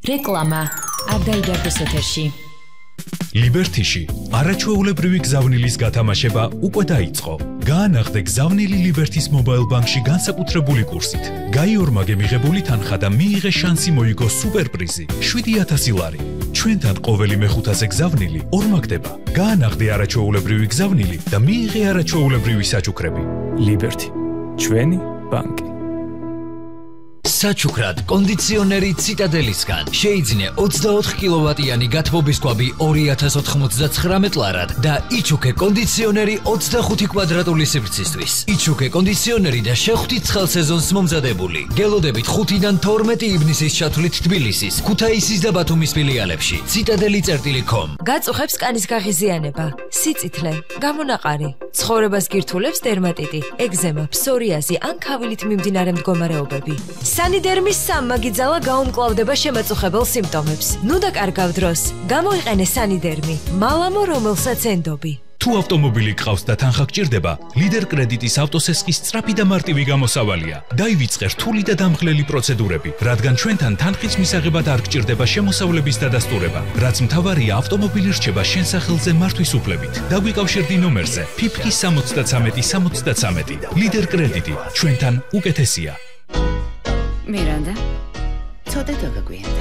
რეკლამა არ დაიდარდოს ეთერში. ლიბერთიში არაჩვეულებრივი გზავნილის გათამაშება უკვე დაიწყო. გაანახდე გზავნილი ლიბერთის მობაილ ბანკში განსაკუთრებული კურსით. გაიორმაგე მიღებული თანხა და მიიღე შანსი მოიგო სუპერპრიზი 7000 ლარი. ჩვენთან ყოველი მეხუთაზე გზავნილი ორმაგდება. გაანახდე არაჩვეულებრივი გზავნილი და მიიღე არაჩვეულებრივი საჩუქრები. ლიბერთი, ჩვენი ბანკი. საჩუქრად კონდიციონერი ციტადელისგან შეიძინე 24 კილოვატიანი გათბობის კვაბი 2099 ლარად და იჩუქე კონდიციონერი 25 კვადრატული სივრცისთვის. იჩუქე კონდიციონერი და შეხვდით ცხელ სეზონს მომზადებული. გელოდებით 5-დან 12 ივნისის ჩათვლით თბილისის, ქუთაისის და ბათუმის ფილიალებში. citadeli.com. გაწუხებს კანის გაღიზიანება, სიწითლე, გამონაყარი, ცხოვრებას გირთულებს დერმატიტი, ეგზემა, ფსორიაზი ან ქავილით მიმდინარე მდგომარეობები. სანიდერმის სამმაგიძალა გაუმკლავდება შემაწუხებელ სიმპტომებს. ნუ დაკარგავ დროს. გამოიყენე სანიდერმი, მალამო რომელსაც ენდობი. თუ ავტომობილი გყავს და თანხა გჭირდება, ლიდერ კრედიტის ავტოსესხის სწრაფი და მარტივი გამოსავალია. დაივიწყე რთული და დამღლელი პროცედურები, რადგან ჩვენთან თანხის მისაღებად არ გჭირდება შემოსავლების დადასტურება. რაც მთავარია, ავტომობილი რჩება შენ სახელზე მართვის უფლებით. დაგვიკავშირდი ნომერზე PIPK 73 ლიდერ კრედიტი, ჩვენთან უკეთესია. მირანდა, ცოტა დაგაგვიანდა.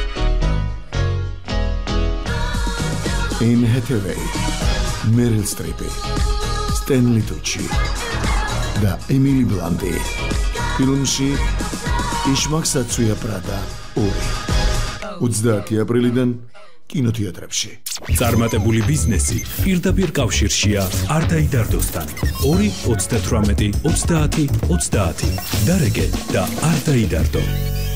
In Hathaway, Meryl Streep, Stanley Tucci და Emily Blunt. ფილმში იშმაკსაცუია პრადა 2. 30 აპრილიდან კინოთეატრებში. წარმატებული ბიზნესი პირდაპირ კავშირშია არ დაიდარდოსთან. 2-28-30-30 დარეგე და არ დაიდარდო.